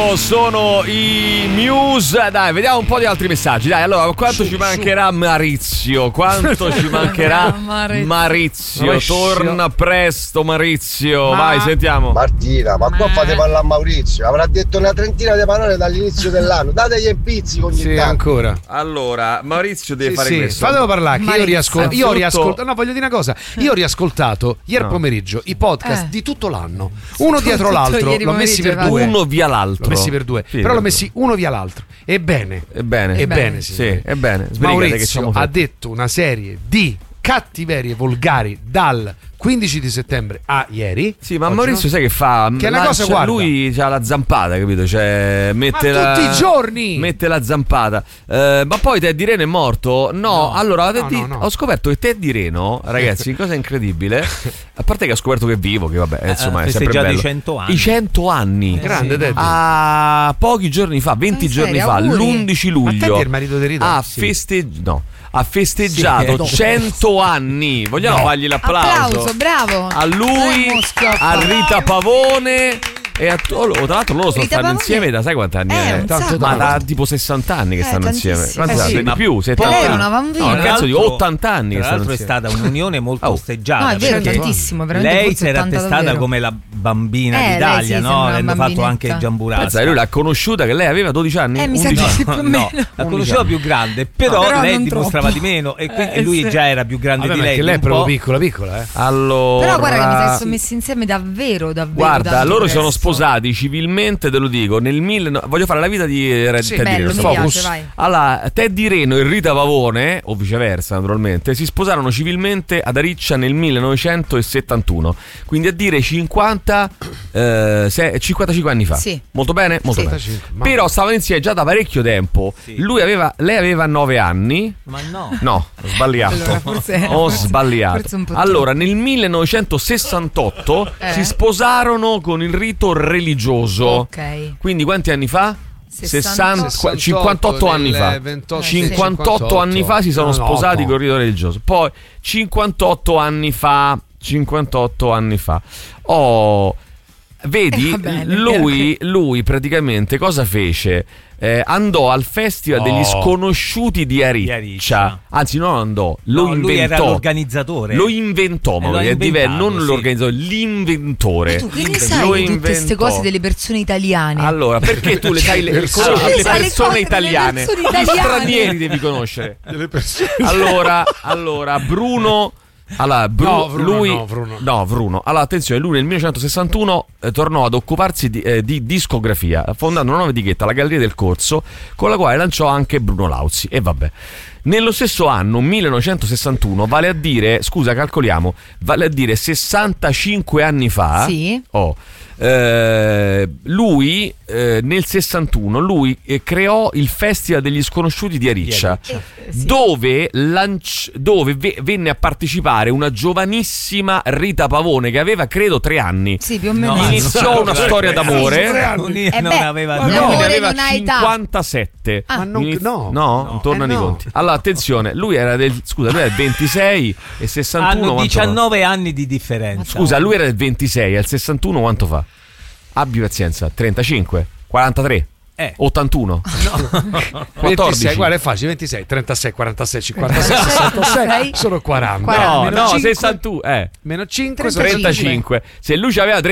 Sono i Muse. Dai, vediamo un po' di altri messaggi. Dai, allora, quanto ci mancherà Maurizio? Quanto ci mancherà Maurizio? Torna presto Maurizio. Vai, sentiamo. Martina, ma qua fate parlare a Maurizio. Avrà detto una trentina di parole dall'inizio dell'anno. Dategli un pizzico ogni tanto. Ancora. Allora, Maurizio deve fare questo. Fatelo parlare, che io ho riascoltato. No, voglio dire una cosa. Io ho riascoltato ieri pomeriggio i podcast di tutto l'anno. Uno dietro l'altro. L'ho messi per due. Uno via l'altro. L'ho messi per due. Però l'ho messi uno via l'altro. Ebbene, sì, ebbene. Maurizio ha detto una serie di cattiverie volgari dal 15 di settembre a ieri. Sì, ma Maurizio sai che fa? Che è una cosa, guarda. Lui c'ha la zampata, capito? Cioè, mette tutti i giorni mette la zampata. Ma poi Teddy Reno è morto? No. Allora, ho scoperto che Teddy Reno, ragazzi, cosa incredibile. A parte che ho scoperto che è vivo, che vabbè, insomma, è sempre bello. I 100 anni. I 100 anni. Grande Teddy. A pochi giorni fa, 20 giorni fa, l'11 luglio. Ma Teddy è il marito di Rita? Ha festeggiato 100 anni. Vogliamo fargli l'applauso? Bravo. A lui, a Rita Pavone e tra l'altro loro stanno insieme da sai quanti anni ma da tipo 60 anni che stanno insieme. Di più, 70 lei era una bambina. No, cazzo di 80 anni che stanno insieme. È stata un'unione molto osteggiata. No, è vero, tantissimo. Lei si era attestata come la bambina d'Italia, no? Avendo fatto anche il Giamburasca. Lui l'ha conosciuta che lei aveva 12 anni? Mi sa che no, l'ha conosciuta più grande, però lei dimostrava di meno e lui già era più grande di lei. Perché lei è proprio piccola. Allora, però guarda che mi sa che sono messi insieme davvero. Guarda, loro si sono sposati civilmente, te lo dico, voglio fare la vita di Teddy Reno. Focus. Vai. Allora, Teddy Reno e Rita Pavone, o viceversa naturalmente, si sposarono civilmente ad Ariccia nel 1971, quindi a dire 55 anni fa. Sì. Molto bene? Molto bene. Però stavano insieme già da parecchio tempo. Sì. Lei aveva 9 anni. Ma no. No, ho sbagliato. Ho sbagliato. Allora, nel 1968 si sposarono con il rito religioso. Ok. Quindi quanti anni fa? 58 anni fa. 58 anni fa si sono sposati con il rito religioso. Poi 58 anni fa. Vedi, lui praticamente cosa fece? Andò al Festival degli Sconosciuti di Ariccia. Anzi, non andò, lo inventò. Lui era l'organizzatore. Lo inventò, non l'organizzatore, l'inventore. Ma tu che ne sai di tutte queste cose delle persone italiane? Allora, perché tu le sai le persone italiane? Gli stranieri devi conoscere. Allora, Bruno. Allora, Bruno. Allora, attenzione, lui nel 1961 tornò ad occuparsi di discografia, fondando una nuova etichetta, la Galleria del Corso, con la quale lanciò anche Bruno Lauzi. E vabbè. Nello stesso anno, 1961, vale a dire 65 anni fa. Sì. Lui nel 61 creò il Festival degli Sconosciuti di Ariccia, dove venne a partecipare una giovanissima Rita Pavone che aveva credo 3 anni. Sì, più o meno. Iniziò una storia d'amore. Lui aveva 57. Non tornano i conti. Allora, attenzione, lui era del 26 e 61. Hanno 19 anni di differenza. Scusa, lui era del 26 e al 61 quanto fa? Abbi pazienza, 35, 43, 81, 14. Guarda, è facile, 26, 36, 46, 56, 66 sono 40. No, 61, meno 5 sono 35. Se lui aveva